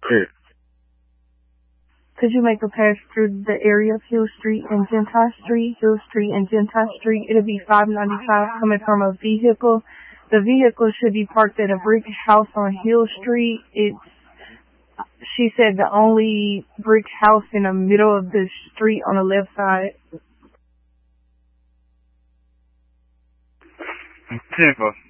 Good. Could you make a pass through the area of Hill Street and Gentile Street, Hill Street and Gentile Street? It'll be $5.95 coming from a vehicle. The vehicle should be parked at a brick house on Hill Street. She said the only brick house in the middle of the street on the left side. Simple.